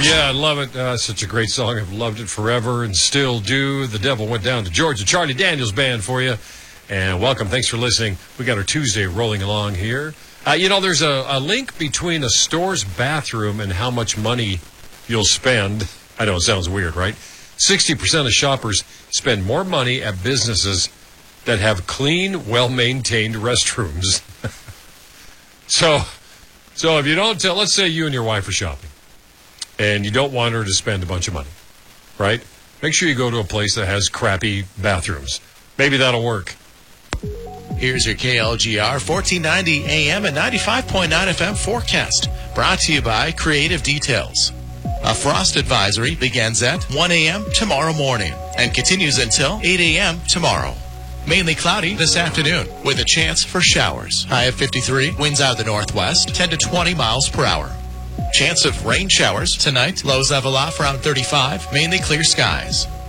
Yeah, I love it. Such a great song. I've loved it forever and still do. The Devil Went Down to Georgia. Charlie Daniels Band for you. And welcome. Thanks for listening. We got our Tuesday rolling along here. There's a link between a store's bathroom and how much money you'll spend. I know it sounds weird, right? 60% of shoppers spend more money at businesses that have clean, well-maintained restrooms. So if you don't let's say you and your wife are shopping, and you don't want her to spend a bunch of money, right? Make sure you go to a place that has crappy bathrooms. Maybe that'll work. Here's your KLGR 1490 AM and 95.9 FM forecast. Brought to you by Creative Details. A frost advisory begins at 1 a.m. tomorrow morning and continues until 8 a.m. tomorrow. Mainly cloudy this afternoon with a chance for showers. High of 53, winds out of the northwest, 10 to 20 miles per hour. Chance of rain showers tonight. Lows level off around 35, mainly clear skies.